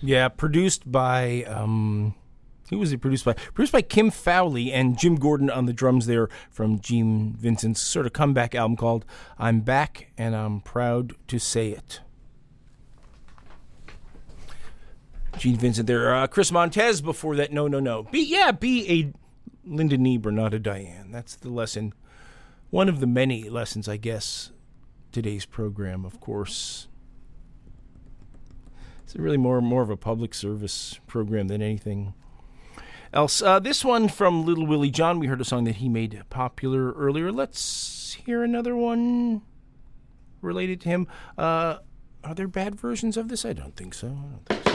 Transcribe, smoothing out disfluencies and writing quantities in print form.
Yeah, produced by who was it produced by? Produced by Kim Fowley and Jim Gordon on the drums there from Gene Vincent's sort of comeback album called I'm Back and I'm Proud to Say It. Gene Vincent there. Chris Montez before that. No. Be a Linda Niebuhr, not a Diane. That's the lesson. One of the many lessons, I guess, today's program, of course. It's really more of a public service program than anything else. This one from Little Willie John. We heard a song that he made popular earlier. Let's hear another one related to him. Are there bad versions of this? I don't think so.